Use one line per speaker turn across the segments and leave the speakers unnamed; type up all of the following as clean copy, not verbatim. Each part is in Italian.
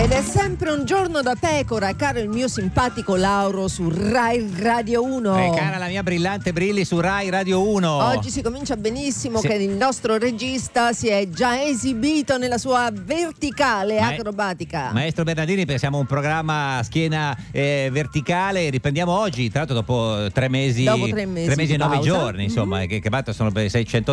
Ed è sempre un giorno da pecora, caro il mio simpatico Lauro su Rai Radio 1.
Cara la mia brillante Brilli su Rai Radio 1.
Oggi si comincia benissimo, che il nostro regista si è già esibito nella sua verticale acrobatica.
Maestro Bernardini, pensiamo a un programma a schiena verticale. Riprendiamo oggi, tra l'altro dopo 3 mesi.
Dopo 3 mesi.
3 mesi e 9
pausa.
Giorni, insomma, che batto sono per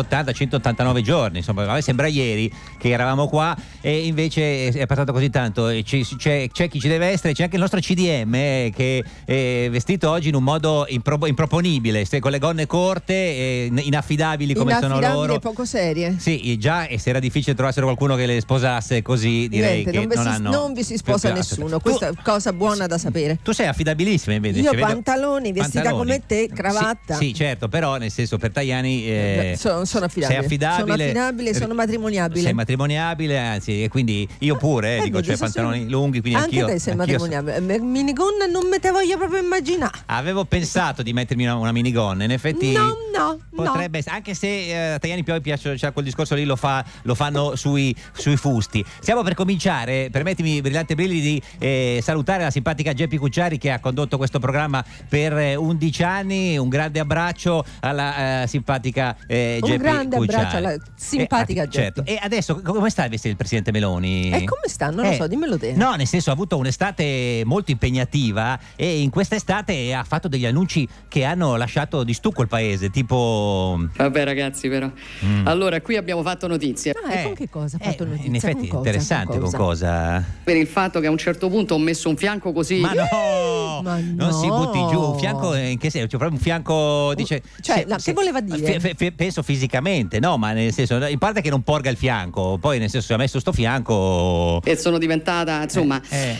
189 giorni. Insomma, a me sembra ieri che eravamo qua e invece è passato così tanto. C'è chi ci deve essere, c'è anche il nostro CDM che è vestito oggi in un modo improponibile, con le gonne corte, inaffidabili come sono loro.
E poco serie.
Sì, già, e se era difficile trovassero qualcuno che le sposasse così, direi
Niente,
che
non vi si sposa nessuno. Questa è cosa buona da sapere.
Tu sei affidabilissima invece.
Io pantaloni, vestita come te, cravatta.
Sì, certo, però nel senso per Tajani
sono affidabile.
Sei affidabile.
Sono affidabile, sono matrimoniabile.
Sei matrimoniabile, anzi, e quindi io pure, dico, cioè pantaloni lunghi, quindi
anche te sei matrimoniabile. Minigonna non me te voglio proprio immaginare.
Avevo pensato di mettermi una minigonna, in effetti
no,
potrebbe essere, anche se a Tajani poi piace, cioè, quel discorso lì lo fanno sui fusti. Stiamo per cominciare, permettimi, brillante Brilli, di salutare la simpatica Geppi Cucciari che ha condotto questo programma per 11 anni. Un grande abbraccio alla simpatica Geppi Cucciari.
Un grande abbraccio alla simpatica Geppi.
Certo. E adesso come sta vestire il presidente Meloni?
E come sta? Non lo so, dimmelo te.
No, nel senso, ha avuto un'estate molto impegnativa e in questa estate ha fatto degli annunci che hanno lasciato di stucco il paese, tipo...
Vabbè ragazzi, però. Allora, qui abbiamo fatto notizie.
Con che cosa ha fatto notizia?
In effetti interessante con cosa?
Per il fatto che a un certo punto ho messo un fianco così.
Ma no! Non si butti giù. Un fianco in che senso? Cioè, proprio un fianco, dice...
Cioè, che voleva dire?
Penso fisicamente, no, ma nel senso, in parte che non porga il fianco, poi nel senso, ha messo sto fianco...
E sono diventata, insomma...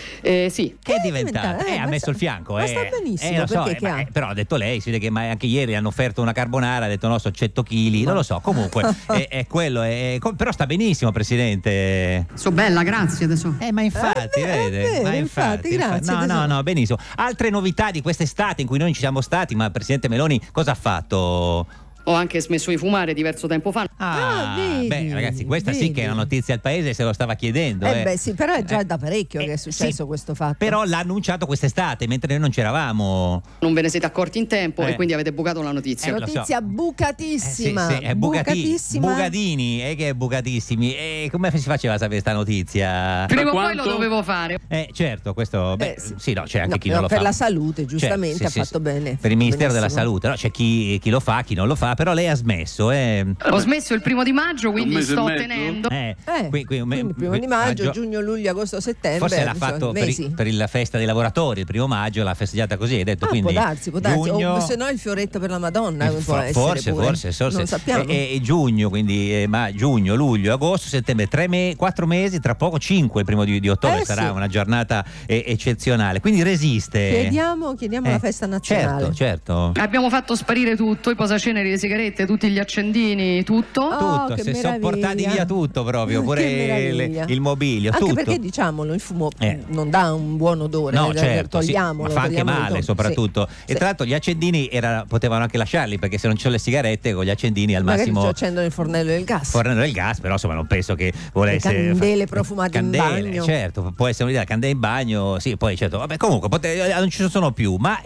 sì.
Che è diventata? Ha messo il fianco.
Ma sta benissimo,
lo so,
perché
però ha detto lei, si vede che anche ieri hanno offerto una carbonara, ha detto no, so 100 kg, non lo so, comunque è quello, però sta benissimo, Presidente.
So bella, grazie adesso.
Ma infatti, vede, ma infatti,
grazie.
No, benissimo. Altre novità di quest'estate in cui noi non ci siamo stati, ma il Presidente Meloni cosa ha fatto?
Ho anche smesso di fumare diverso tempo fa.
Vedi,
beh, ragazzi, questa sì che è una notizia al paese, se lo stava chiedendo.
Beh, sì, però è già da parecchio che è successo questo fatto.
Però l'ha annunciato quest'estate, mentre noi non c'eravamo.
Non ve ne siete accorti in tempo e quindi avete bucato la notizia.
Notizia bucatissima.
Sì, è
bucatissima.
Bucatini, che è bucatissimi. E come si faceva a sapere sta notizia?
Prima o poi lo dovevo fare.
Certo, questo sì, no, c'è anche chi non lo
per
fa.
Per la salute, giustamente, ha fatto bene.
Per il Ministero della Salute, no? C'è chi lo fa, chi non lo fa, però lei ha smesso.
Ho smesso il 1° maggio, quindi sto tenendo.
Quindi 1° maggio, giugno, luglio, agosto, settembre.
Forse l'ha fatto per la festa dei lavoratori, il 1° maggio l'ha festeggiata così, hai detto, quindi
può darsi.
Giugno,
o se no il fioretto per la Madonna può essere
forse
non sappiamo.
E giugno, quindi giugno, luglio, agosto, settembre, 4 mesi, tra poco 5 il 1° di ottobre sarà una giornata eccezionale, quindi resiste.
Chiediamo la festa nazionale.
Certo.
Abbiamo fatto sparire tutto, i posaceneri, le sigarette, tutti gli accendini, tutto.
Se sono portati via tutto proprio, pure il mobilio,
anche
tutto.
Perché diciamolo, il fumo non dà un buon odore,
no, certo,
togliamolo,
ma fa anche male soprattutto. E tra l'altro gli accendini potevano anche lasciarli, perché se non ci sono le sigarette con gli accendini al
magari
massimo
accendono il fornello del gas.
Però insomma non penso che volesse
candele profumate in bagno.
Certo, può essere un'idea, candele in bagno, sì, poi certo, vabbè, comunque non ci sono più, ma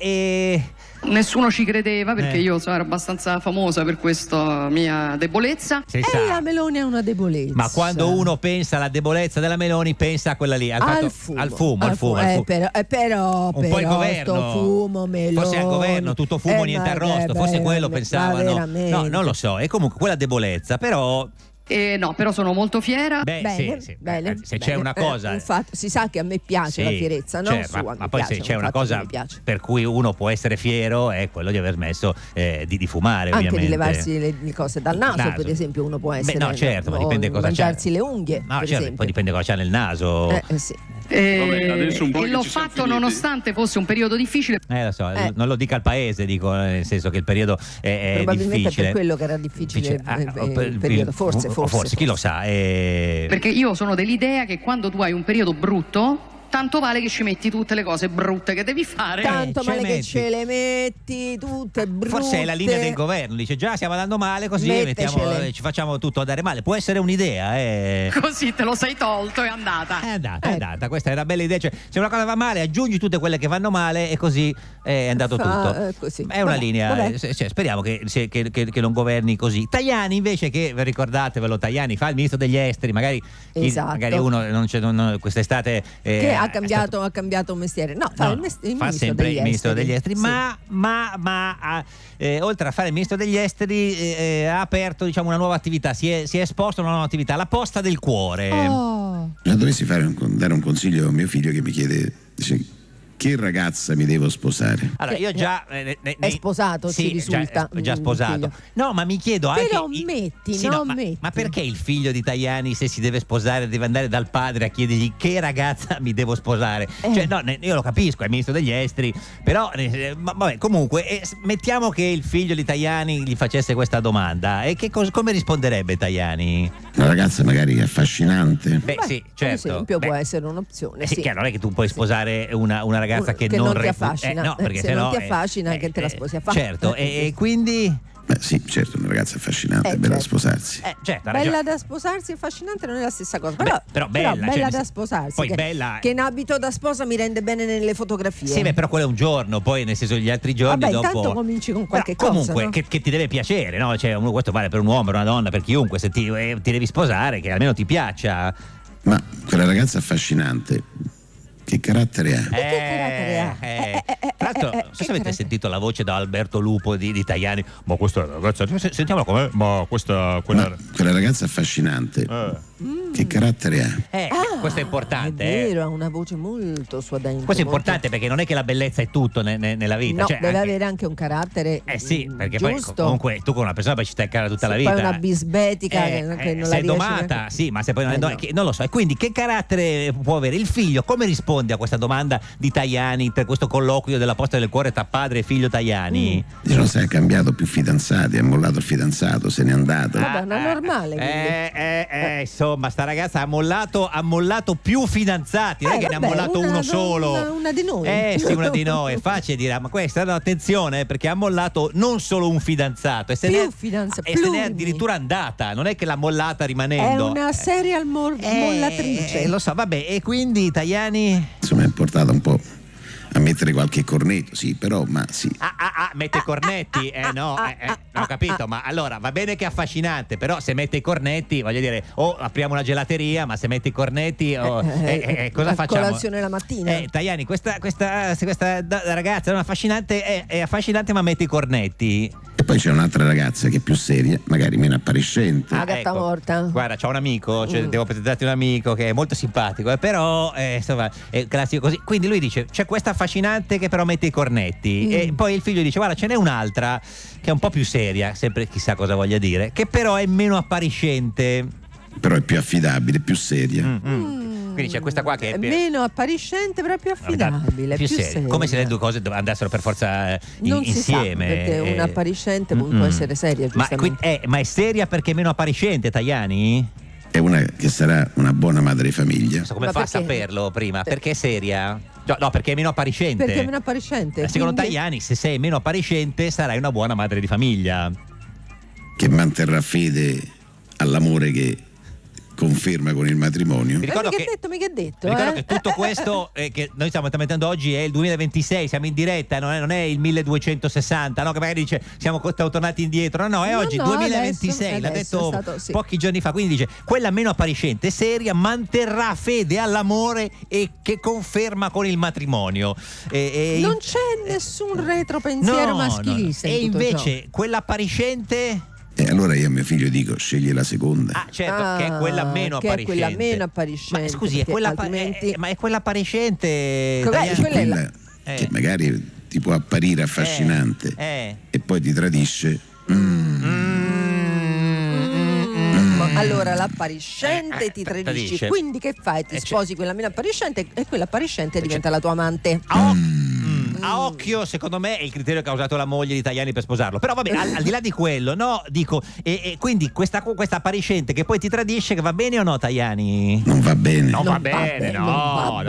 nessuno ci credeva, perché io ero abbastanza famosa per questa mia debolezza.
La Meloni è una debolezza.
Ma quando uno pensa alla debolezza della Meloni, pensa a quella lì, al fumo.
Però
un po' il governo,
fumo, Meloni.
Forse al governo tutto fumo, niente arrosto, forse quello pensavano. No, non lo so, è comunque quella debolezza, però
no, però sono molto fiera.
Bene.
Se c'è una cosa,
infatti, si sa che a me piace la fierezza, no?
Ma poi se c'è una cosa per cui uno può essere fiero è quello di aver smesso di fumare,
anche
ovviamente.
Di levarsi le cose dal naso, per esempio, uno può essere.
No, certo, ma dipende cosa
mangiarsi le unghie.
No, certo, poi dipende cosa c'ha nel naso.
Sì.
E l'ho fatto nonostante fosse un periodo difficile.
Lo so, non lo dica al paese, dico, nel senso che il periodo è
probabilmente
difficile.
È per quello che era difficile il periodo, forse
chi lo sa.
Perché io sono dell'idea che quando tu hai un periodo brutto tanto vale che ci metti tutte le cose brutte che devi fare.
Tanto male che ce le metti tutte brutte.
Forse è la linea del governo, dice già stiamo andando male, così ci facciamo tutto andare male. Può essere un'idea,
Così te lo sei tolto, è andata.
È andata, questa è una bella idea, cioè, se una cosa va male aggiungi tutte quelle che vanno male e così è andato tutto.
Così.
È una linea, speriamo che non governi così. Tajani invece, che ricordatevelo, Tajani fa il ministro degli esteri, magari uno non c'è quest'estate
che ha cambiato mestiere. No, fa
sempre il ministro degli esteri,
sì.
ma oltre a fare il ministro degli esteri ha aperto, diciamo, una nuova attività, si è esposto a una nuova attività, la posta del cuore.
Se dovessi dare un consiglio a mio figlio che mi chiede, dice, che ragazza mi devo sposare?
Allora, io già
è sposato, ci risulta.
Già sposato. No, ma mi chiedo anche.
Però metti.
Ma perché il figlio di Tajani, se si deve sposare, deve andare dal padre a chiedergli che ragazza mi devo sposare? Cioè, no, io lo capisco, è ministro degli esteri, però vabbè, comunque mettiamo che il figlio di Tajani gli facesse questa domanda, e come risponderebbe Tajani?
Una ragazza magari affascinante.
Beh, sì, certo.
Per esempio può essere un'opzione.
Sì, chiaro, non è che tu puoi sposare una ragazza che non
ti affascina.
No, perché
se non ti affascina, che te la sposi a fare.
Certo, e quindi.
Beh, sì, certo, una ragazza affascinante, bella da sposarsi.
Certo,
bella da sposarsi e affascinante non è la stessa cosa.
Però bella
da sposarsi.
Poi
che in abito da sposa mi rende bene nelle fotografie.
Sì, però quello è un giorno, poi nel senso gli altri giorni dopo.
Intanto cominci con qualche
cosa.
Comunque,
no? che ti deve piacere, no? Cioè, questo vale per un uomo, per una donna, per chiunque. Se ti devi sposare, che almeno ti piaccia.
Ma quella ragazza affascinante, che carattere ha?
Tra l'altro, non so se avete sentito la voce da Alberto Lupo di Tajani. Ma questa ragazza, sentiamola com'è. Ma quella
ragazza affascinante, che carattere ha?
Questo è importante.
È vero, ha una voce molto suadente.
Questo è importante, perché non è che la bellezza è tutto nella vita.
No,
cioè,
deve avere anche un carattere.
Sì, perché
giusto.
Poi comunque tu con una persona poi ci stai cara tutta la vita.
Poi una bisbetica che non la
sei
riesci
domata, sì, ma se poi non lo so. E quindi che carattere può avere il figlio? Come risponde a questa domanda di Tajani per questo colloquio della posta del cuore tra padre e figlio Tajani?
Non si è cambiato più fidanzati, ha mollato il fidanzato, se n'è andato.
Vabbè, una normale.
Insomma, sta ragazza ha mollato più fidanzati, non è che ne ha mollato uno solo.
Una di noi.
Sì, una di noi. È facile dire, ma questa, no, attenzione, perché ha mollato non solo un fidanzato, e se n'è addirittura andata, non è che l'ha mollata rimanendo.
È una serial mollatrice.
Lo so, vabbè, e quindi Tajani?
Insomma, è portato un po' a mettere qualche cornetto, sì, però, ma sì.
Mette i cornetti? No, ho capito, ma allora va bene che è affascinante, però se mette i cornetti, voglio dire, apriamo una gelateria, ma se mette i cornetti, cosa facciamo?
Colazione la mattina.
Tajani, questa ragazza è affascinante, ma mette i cornetti.
E poi c'è un'altra ragazza che è più seria, magari meno appariscente.
La gatta morta.
Guarda, c'ho un amico, devo presentarti un amico che è molto simpatico, però insomma è classico così. Quindi lui dice, c'è questa affascinante che però mette i cornetti, e poi il figlio dice, guarda, ce n'è un'altra che è un po' più seria, sempre chissà cosa voglia dire, che però è meno appariscente,
però è più affidabile, più seria.
Quindi c'è questa qua che è
meno appariscente, però più affidabile, più seria.
Come se le due cose andassero per forza
non
insieme.
Si sa, perché una appariscente può essere seria, giustamente.
Ma è seria perché è meno appariscente, Tajani?
È una che sarà una buona madre di famiglia.
Come fa a saperlo prima? Perché è seria? No, perché è meno appariscente.
Perché è meno appariscente.
Secondo Tajani, se sei meno appariscente, sarai una buona madre di famiglia.
Che manterrà fede all'amore che conferma con il matrimonio.
Mi ricordo che tutto questo che noi stiamo tramettando oggi è il 2026, siamo in diretta, non è il 1260, no? Che magari dice siamo tornati indietro, no, è oggi 2026, l'ha detto pochi giorni fa, quindi dice quella meno appariscente, seria, manterrà fede all'amore e che conferma con il matrimonio.
Non c'è nessun retropensiero maschilista.
E invece quella appariscente.
E allora io a mio figlio dico, scegli la seconda.
Certo, che è quella meno appariscente.
È quella meno appariscente.
Ma scusi, ma è quella appariscente.
Quella che magari ti può apparire affascinante e poi ti tradisce.
Allora l'appariscente ti tradisce. Quindi che fai? Ti sposi quella meno appariscente e quella appariscente diventa la tua amante.
a occhio, secondo me, è il criterio che ha usato la moglie di Tajani per sposarlo. Però vabbè, al di là di quello, no, dico, e quindi questa appariscente che poi ti tradisce, che va bene o no, Tajani?
Non va bene.
Non va bene, no,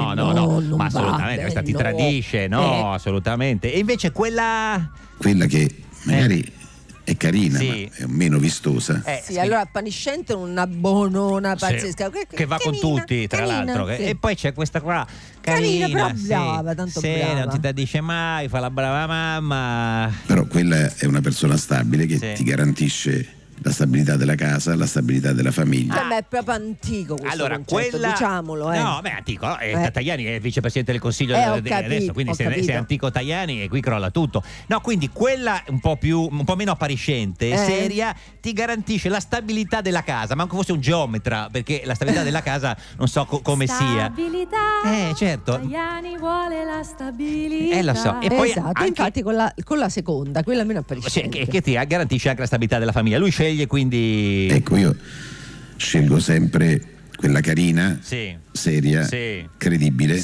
ma assolutamente, questa ti tradisce, no, assolutamente. E invece quella
che magari è carina,
sì,
ma è meno vistosa.
Sì, allora appariscente una buonona pazzesca,
sì, che va con tutti, tra l'altro.
Sì.
E poi c'è questa qua
carina, però
sì,
brava, tanto
sì,
brava.
non ti tradisce mai, fa la brava mamma.
Però quella è una persona stabile che ti garantisce la stabilità della casa, la stabilità della famiglia.
Beh, è proprio antico questo
allora,
concetto,
quella,
diciamolo.
No, beh, antico, no? Tajani è il vicepresidente del Consiglio adesso, quindi se è antico Tajani e qui crolla tutto. No, quindi quella un po' meno appariscente, seria, ti garantisce la stabilità della casa, manco fosse un geometra, perché la stabilità della casa non so come sia.
Stabilità.
Certo.
Tajani vuole la stabilità.
Lo so. E poi
esatto,
anche,
infatti con la seconda, quella meno appariscente.
che ti garantisce anche la stabilità della famiglia. Lui sceglie, quindi
ecco, io scelgo sempre quella carina, seria, credibile,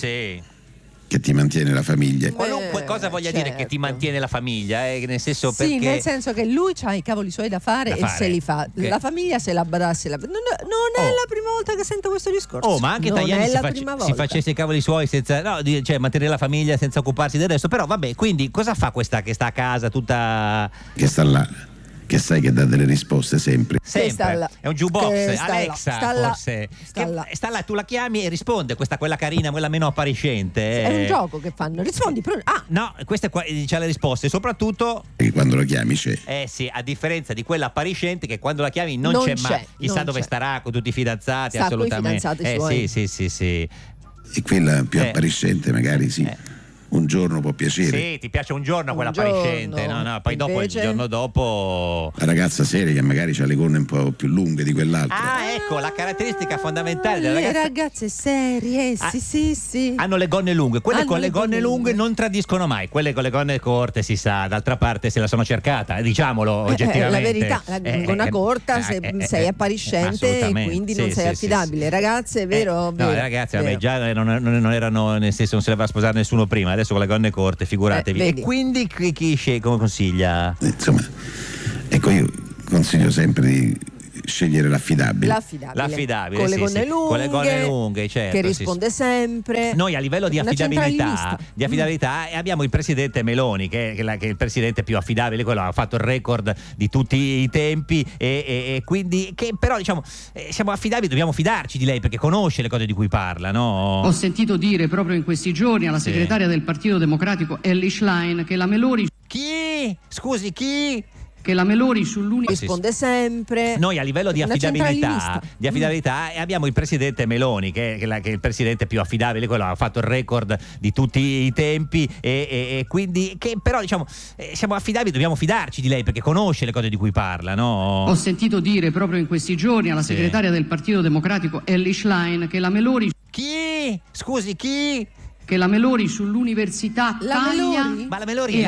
che ti mantiene la famiglia.
Qualunque cosa voglia dire che ti mantiene la famiglia, nel senso
sì,
perché
nel senso che lui ha i cavoli suoi da fare e se li fa. La famiglia se la badasse. Non è la prima volta che sento questo discorso.
Ma anche Tajani si facesse i cavoli suoi senza, cioè mantenere la famiglia senza occuparsi del resto. Però vabbè, quindi cosa fa questa che sta a casa tutta,
che sta là, che sai che dà delle risposte sempre.
È un jukebox, Alexa, forse.
Sta
là, tu la chiami e risponde, quella carina, quella meno appariscente.
È un gioco che fanno, rispondi.
No, questa qua c'ha le risposte, soprattutto
e quando la chiami c'è.
Sì, a differenza di quella appariscente che quando la chiami non c'è mai. Chissà dove starà con tutti i fidanzati,
sta
assolutamente.
Con i fidanzati suoi.
Sì.
E quella più appariscente magari un giorno può piacere.
Sì, ti piace un giorno quella appariscente, poi dopo, il giorno dopo
la ragazza seria che magari ha le gonne un po' più lunghe di quell'altra.
Ecco, la caratteristica fondamentale delle
le ragazze serie, sì.
hanno le gonne lunghe. Quelle con le gonne lunghe non tradiscono mai. Quelle con le gonne corte, si sa, d'altra parte se la sono cercata, diciamolo oggettivamente.
La verità, la gonna corta, sei appariscente e quindi non sei affidabile. Ragazze, vero?
No, le ragazze, vabbè, già non erano, nel senso, non se le va a sposare nessuno prima. Adesso con le gonne corte, figuratevi. E quindi chi sceglie, come consiglia?
Insomma, ecco, io consiglio sempre di scegliere l'affidabile.
Con le gonne lunghe,
certo,
che risponde sempre.
Noi a livello di affidabilità abbiamo il presidente Meloni, che è il presidente più affidabile, quello ha fatto il record di tutti i tempi e quindi che però diciamo siamo affidabili, dobbiamo fidarci di lei perché conosce le cose di cui parla, no?
Ho sentito dire proprio in questi giorni alla segretaria del Partito Democratico Elly Schlein che la Meloni che la Meloni
risponde sempre.
Noi a livello di affidabilità abbiamo il presidente Meloni, che è il presidente più affidabile, quello ha fatto il record di tutti i tempi e quindi che però diciamo siamo affidabili, dobbiamo fidarci di lei perché conosce le cose di cui parla, no?
Ho sentito dire proprio in questi giorni alla segretaria del Partito Democratico Elly Schlein che la Meloni
che la Meloni
sull'università taglia.
Ma la Meloni